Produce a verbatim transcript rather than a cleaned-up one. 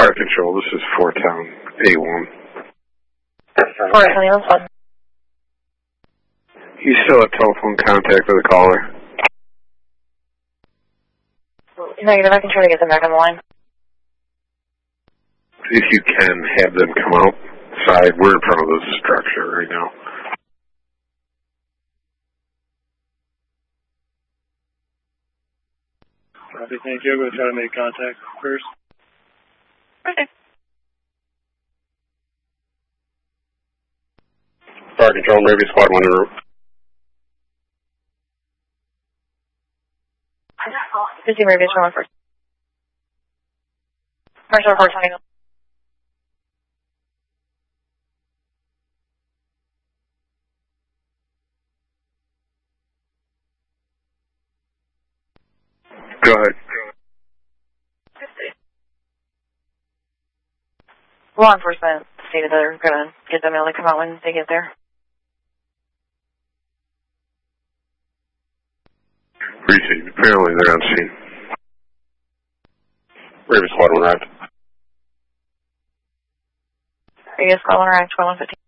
Fire Control, this is Fort Town A one. Fort Town A one. You still have telephone contact with the caller? Negative, I can try to get them back on the line. If you can, have them come outside. We're in front of the structure right now. Copy, thank you. I'm going to try to make contact first. Okay. Fire Control, Raven Squad one in route. fifteen Raven Squad one first. Marshall Fort Town. Go ahead. Law enforcement stated that they're going to get them to come out when they get there. Received. Apparently they're on scene. Raven Squad one arrived. Are you Squad one arrived, twelve one fifteen?